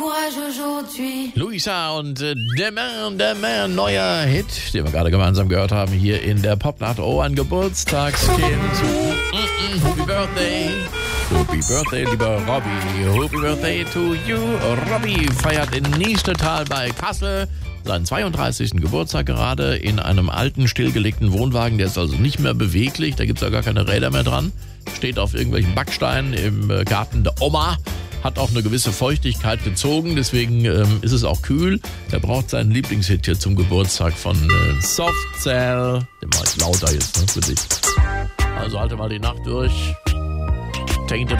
Luisa und Demain, neuer Hit, den wir gerade gemeinsam gehört haben hier in der Popnacht. Oh, ein Geburtstagskind. Happy Birthday. Happy Birthday, lieber Robby. Happy Birthday to you. Robby feiert in Niestetal bei Kassel seinen 32. Geburtstag gerade in einem alten, stillgelegten Wohnwagen. Der ist also nicht mehr beweglich, da gibt es ja gar keine Räder mehr dran. Steht auf irgendwelchen Backsteinen im Garten der Oma. Hat auch eine gewisse Feuchtigkeit gezogen, deswegen ist es auch kühl. Er braucht seinen Lieblingshit hier zum Geburtstag von Soft Cell. Den mache ich lauter jetzt, ne, für dich. Also halte mal die Nacht durch. Tainted